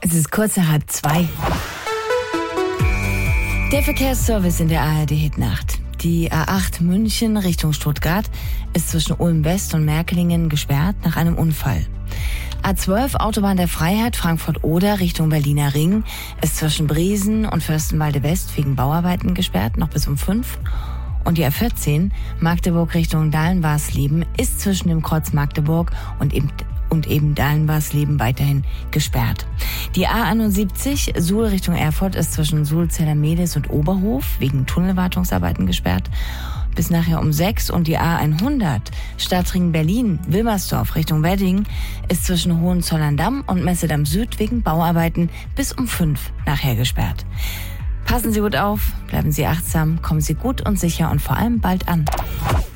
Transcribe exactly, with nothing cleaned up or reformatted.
Es ist kurz nach halb zwei. Der Verkehrsservice in der A R D-Hitnacht. Die A acht München Richtung Stuttgart ist zwischen Ulm West und Merkelingen gesperrt nach einem Unfall. A zwölf Autobahn der Freiheit Frankfurt-Oder Richtung Berliner Ring ist zwischen Briesen und Fürstenwalde West wegen Bauarbeiten gesperrt, noch bis um fünf. Und die A vierzehn Magdeburg Richtung Dahlen-Warsleben ist zwischen dem Kreuz Magdeburg und eben und eben Dahlen-Warsleben weiterhin gesperrt. Die A einundsiebzig Suhl Richtung Erfurt ist zwischen Suhl-Zellermehdes und Oberhof wegen Tunnelwartungsarbeiten gesperrt bis nachher um sechs. Und die A hundert Stadtring Berlin-Wilmersdorf Richtung Wedding ist zwischen Hohenzollern-Damm und Messedamm Süd wegen Bauarbeiten bis um fünf nachher gesperrt. Passen Sie gut auf, bleiben Sie achtsam, kommen Sie gut und sicher und vor allem bald an.